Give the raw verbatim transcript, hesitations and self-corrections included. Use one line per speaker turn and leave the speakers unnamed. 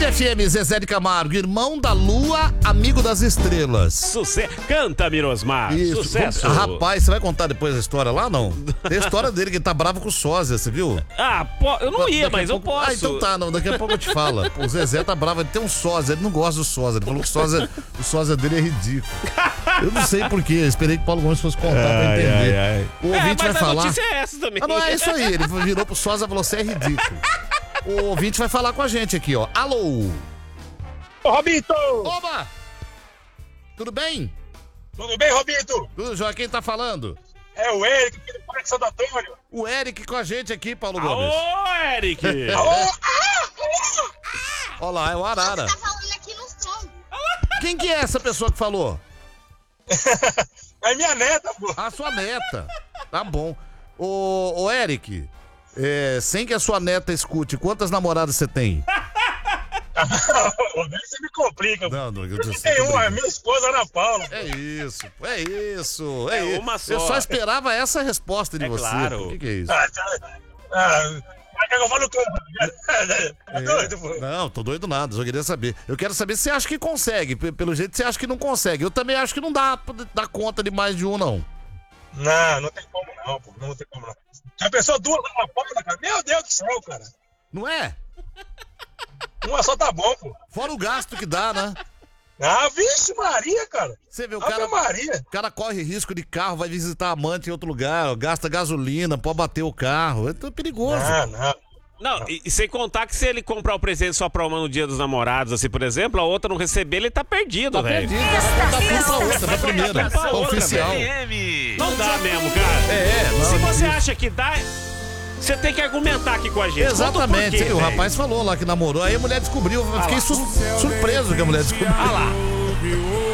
F M, Zezé de Camargo, irmão da lua, amigo das estrelas.
Sucesso. Canta, Mirosmar.
Isso.
Sucesso.
Rapaz, você vai contar depois a história lá, não? Tem a história dele que ele tá bravo com o sósia, você viu?
Ah, po... eu não ia,
Daqui
mas
pouco...
eu posso.
Ah, então tá, não, daqui a pouco eu te falo. O Zezé tá bravo, ele tem um sósia, ele não gosta do sósia. Ele falou que o sósia, o sósia dele é ridículo. Eu não sei porquê, eu esperei que o Paulo Gomes fosse contar ai, pra entender. Ai, ai. O ouvinte
é, mas
vai
a
falar.
notícia é essa também.
Ah, não é isso aí, ele virou pro sósia e falou: você é ridículo. O ouvinte vai falar com a gente aqui, ó. Alô!
Ô, Robito!
Oba! Tudo bem?
Tudo bem, Robito?
Tudo, João, quem tá falando?
É o Eric, aqui do Parque Santo Antônio.
O Eric com a gente aqui, Paulo Gomes.
Ô, Eric!
Alô?
Olha lá, é o Arara.
Você tá falando aqui no som.
Quem que é essa pessoa que falou?
É minha neta, pô.
A sua neta. Tá bom. Ô, ô Eric, é, sem que a sua neta escute, quantas namoradas você tem?
Você me complica, pô.
Não, não, eu
Eu
disse,
tenho
tudo
uma,
bem.
é minha esposa, Ana Paula.
É isso, é isso. É,
É
isso.
uma só.
Eu só esperava essa resposta de
É
você.
claro.
O que, que é isso?
Ah, ah, mas eu falo tudo. É doido, pô.
Não, tô doido nada, só queria saber. Eu quero saber se você acha que consegue. P- Pelo jeito você acha que não consegue. Eu também acho que não dá pra dar conta de mais de um, não.
Não, não tem como não, pô. Não tem como não. Já pensou duas na porta, cara? Meu Deus do céu, cara.
Não é?
Uma só tá bom, pô.
Fora o gasto que dá, né?
Ah, vixe Maria, cara.
Você vê, o
Ave
cara,
Maria.
o cara corre risco de carro, vai visitar a amante em outro lugar, gasta gasolina, pode bater o carro. É tudo perigoso.
Não, não.
Não, e, e sem contar que se ele comprar o presente só pra uma no dia dos namorados, assim, por exemplo, a outra não receber, ele tá perdido,
Tá
velho.
perdido, vai dar tudo pra outra, pra primeira,
pra
pra
outra,
oficial.
Não dá mesmo, cara.
É, não,
Se você
isso.
acha que dá, você tem que argumentar aqui com a gente.
Exatamente,
Conta o porquê,
sim, o
velho.
rapaz falou lá que namorou, aí a mulher descobriu, eu fiquei
lá.
su- surpreso que a mulher descobriu.
Ah lá.